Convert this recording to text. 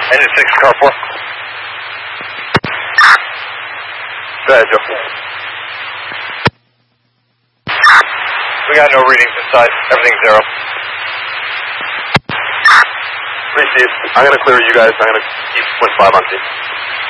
Engine 6, car 4. Go ahead, Joe. We got no readings inside. Everything's 0. Receive. I'm going to clear you guys. I'm going to keep 0.5 on scene.